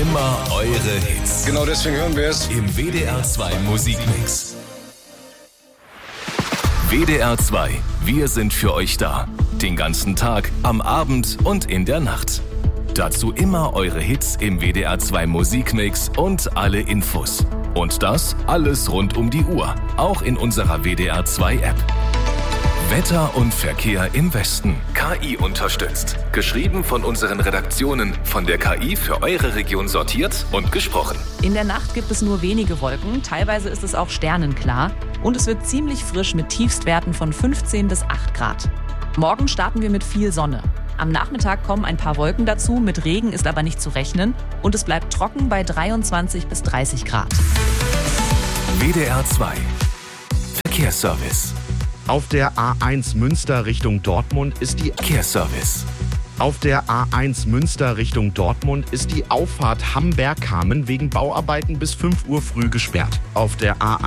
immer eure Hits. Genau deswegen hören wir es Im WDR 2 Musikmix. WDR 2, wir sind für euch da. Den ganzen Tag, am Abend und in der Nacht. Dazu immer eure Hits im WDR 2 Musikmix und alle Infos. Und das alles rund um die Uhr, auch in unserer WDR 2 App. Wetter und Verkehr im Westen. KI unterstützt. Geschrieben von unseren Redaktionen, von der KI für eure Region sortiert und gesprochen. In der Nacht gibt es nur wenige Wolken, teilweise ist es auch sternenklar und es wird ziemlich frisch mit Tiefstwerten von 15 bis 8 Grad. Morgen starten wir mit viel Sonne. Am Nachmittag kommen ein paar Wolken dazu, mit Regen ist aber nicht zu rechnen und es bleibt trocken bei 23 bis 30 Grad. WDR 2 Verkehrsservice. Auf der A1 Münster Richtung Dortmund ist die Verkehrsservice. Auf der A1 Münster Richtung Dortmund ist die Auffahrt Hamberg-Kamen wegen Bauarbeiten bis 5 Uhr früh gesperrt. Auf der A1